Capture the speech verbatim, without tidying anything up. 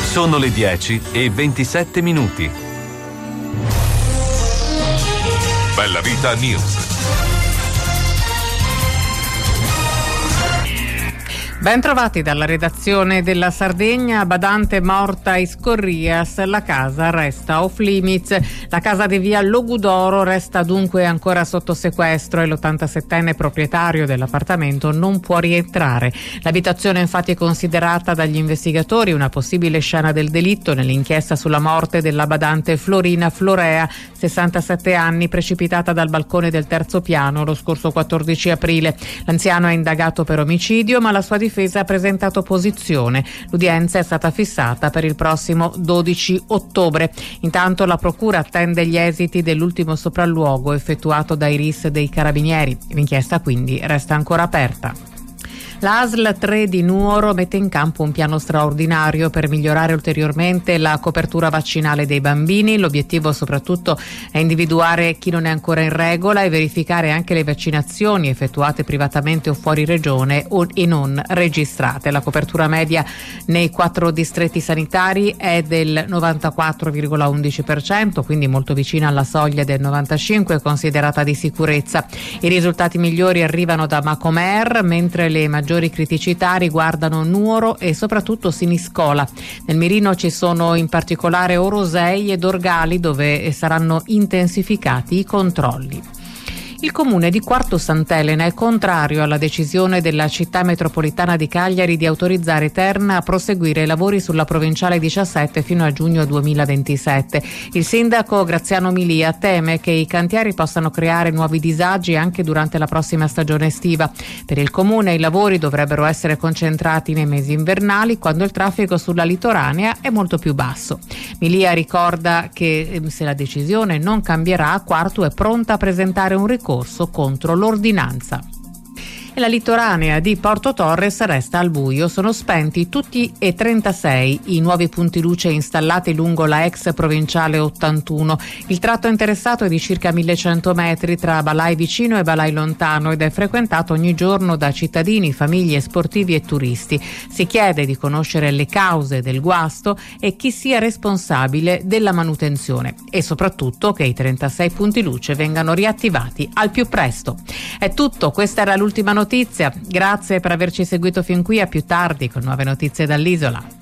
Sono le dieci e ventisette minuti. Bella Vita News. Ben trovati dalla redazione della Sardegna. Badante morta a Iscorrias, la casa resta off limits. La casa di via Logudoro resta dunque ancora sotto sequestro e l'ottantasettenne proprietario dell'appartamento non può rientrare. L'abitazione è infatti considerata dagli investigatori una possibile scena del delitto nell'inchiesta sulla morte della badante Florina Florea, sessantasette anni, precipitata dal balcone del terzo piano lo scorso quattordici aprile. L'anziano è indagato per omicidio, ma la sua difesa ha presentato opposizione. L'udienza è stata fissata per il prossimo dodici ottobre. Intanto la procura attende gli esiti dell'ultimo sopralluogo effettuato dai R I S dei Carabinieri. L'inchiesta quindi resta ancora aperta. La A S L tre di Nuoro mette in campo un piano straordinario per migliorare ulteriormente la copertura vaccinale dei bambini. L'obiettivo soprattutto è individuare chi non è ancora in regola e verificare anche le vaccinazioni effettuate privatamente o fuori regione o e non registrate. La copertura media nei quattro distretti sanitari è del novantaquattro virgola undici per cento, quindi molto vicina alla soglia del novantacinque per cento considerata di sicurezza. I risultati migliori arrivano da Macomer, mentre le maggiori maggiori criticità riguardano Nuoro e soprattutto Siniscola. Nel mirino ci sono in particolare Orosei ed Orgali, dove saranno intensificati i controlli. Il comune di Quarto Sant'Elena è contrario alla decisione della città metropolitana di Cagliari di autorizzare Terna a proseguire i lavori sulla provinciale diciassette fino a giugno duemilaventisette. Il sindaco Graziano Milia teme che i cantieri possano creare nuovi disagi anche durante la prossima stagione estiva. Per il comune i lavori dovrebbero essere concentrati nei mesi invernali, quando il traffico sulla litoranea è molto più basso. Milia ricorda che se la decisione non cambierà, Quarto è pronta a presentare un ricorso contro l'ordinanza. E la litoranea di Porto Torres resta al buio. Sono spenti tutti e trentasei i nuovi punti luce installati lungo la ex provinciale ottantuno. Il tratto interessato è di circa millecento metri tra Balai Vicino e Balai Lontano ed è frequentato ogni giorno da cittadini, famiglie, sportivi e turisti. Si chiede di conoscere le cause del guasto e chi sia responsabile della manutenzione e soprattutto che i trentasei punti luce vengano riattivati al più presto. È tutto, questa era l'ultima notizia. Grazie per averci seguito fin qui, a più tardi con nuove notizie dall'isola.